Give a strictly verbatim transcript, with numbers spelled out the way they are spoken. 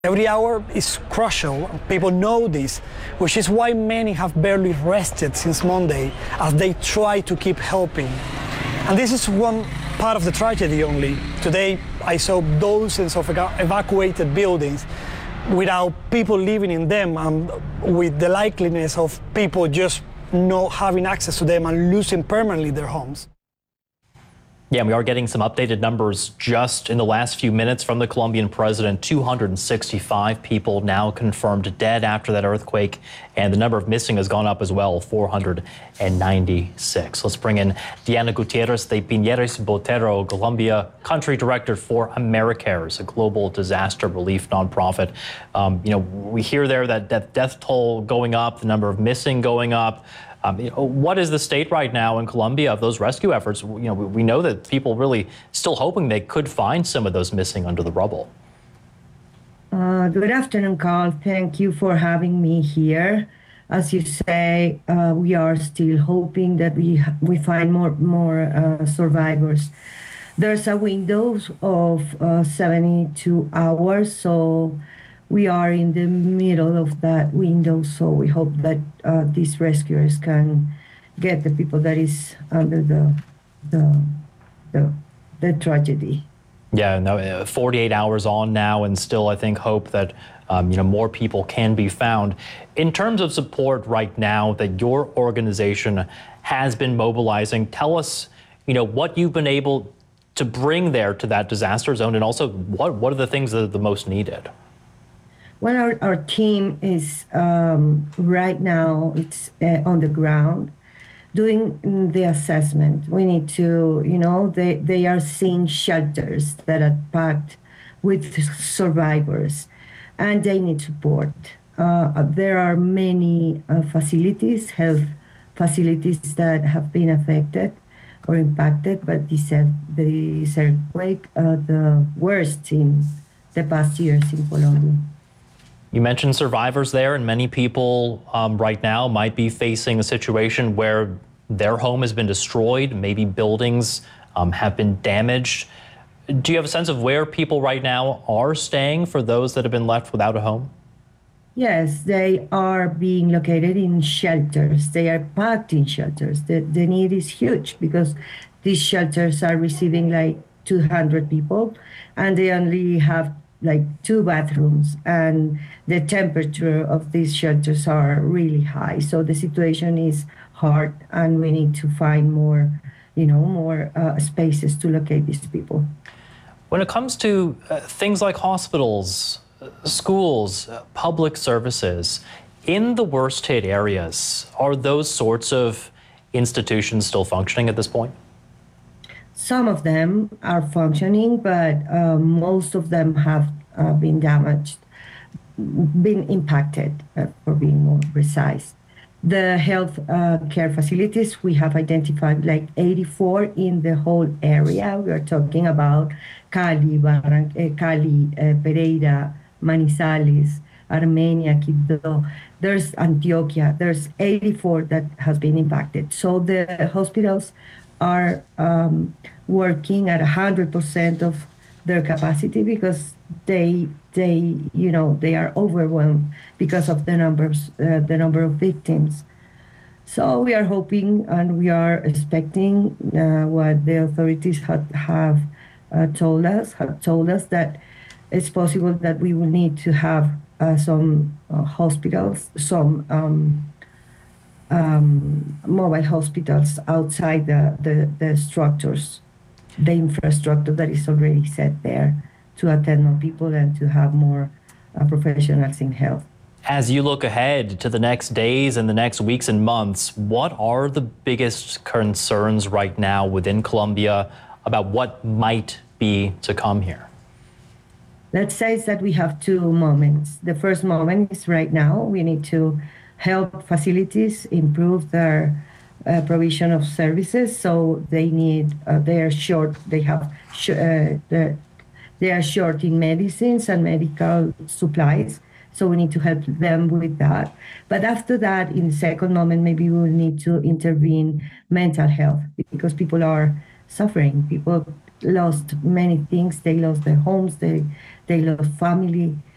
Every hour is crucial. People know this, which is why many have barely rested since Monday as they try to keep helping. And this is one part of the tragedy only. Today, I saw dozens of evacuated buildings without people living in them, and with the likeliness of people just not having access to them and losing permanently their homes. Yeah, we are getting some updated numbers just in the last few minutes from the Colombian president. two hundred sixty-five people now confirmed dead after that earthquake, and the number of missing has gone up as well, four hundred ninety-six. Let's bring in Diana Gutierrez de Piñeres Botero, Colombia country director for AmeriCares, a global disaster relief nonprofit. Um, you know, we hear there that, that death toll going up, the number of missing going up. Um, you know, what is the state right now in Colombia of those rescue efforts? You know, we, we know that people really still hoping they could find some of those missing under the rubble. Uh, good afternoon, Carl. Thank you for having me here. As you say, uh, we are still hoping that we we find more more uh, survivors. There's a window of uh, seventy-two hours, so we are in the middle of that window, so we hope that uh, these rescuers can get the people that is under the the the, the tragedy. Yeah, no, forty-eight hours on now, and still, I think, hope that um, you know, more people can be found. In terms of support right now that your organization has been mobilizing, tell us, you know, what you've been able to bring there to that disaster zone, and also what what are the things that are the most needed. Well, our, our team is um, right now, it's uh, on the ground doing the assessment. We need to, you know, they, they are seeing shelters that are packed with survivors, and they need support. Uh, there are many uh, facilities, health facilities that have been affected or impacted by this, uh, this earthquake, uh, the worst in the past years in Colombia. You mentioned survivors there, and many people um, right now might be facing a situation where their home has been destroyed, maybe buildings um, have been damaged. Do you have a sense of where people right now are staying for those that have been left without a home? Yes, they are being located in shelters. They are packed in shelters. The, the need is huge because these shelters are receiving like two hundred people, and they only have like two bathrooms, and the temperature of these shelters are really high. So the situation is hard, and we need to find more, you know, more uh, spaces to locate these people. When it comes to uh, things like hospitals, uh, schools, uh, public services, in the worst hit areas, are those sorts of institutions still functioning at this point? Some of them are functioning, but uh, most of them have uh, been damaged, been impacted, uh, for being more precise. The health uh, care facilities, we have identified like eighty-four in the whole area. We are talking about Cali, Barran- uh, Cali, uh, Pereira, Manizales, Armenia, Quibdó. There's Antioquia. There's eighty-four that has been impacted. So the hospitals are um, working at one hundred percent of their capacity because they, they, you know, they are overwhelmed because of the numbers, uh, the number of victims. So we are hoping and we are expecting uh, what the authorities have, have uh, told us, have told us that it's possible that we will need to have uh, some uh, hospitals, some um, Um, mobile hospitals outside the, the, the structures, the infrastructure that is already set there to attend more people and to have more uh, professionals in health. As you look ahead to the next days and the next weeks and months, what are the biggest concerns right now within Colombia about what might be to come here? Let's say that we have two moments. The first moment is right now. We need to help facilities improve their uh, provision of services. So they need, uh, they are short, they have, sh uh, they are short in medicines and medical supplies. So we need to help them with that. But after that, in the second moment, maybe we will need to intervene mental health because people are suffering. People lost many things. They lost their homes, they, they lost family.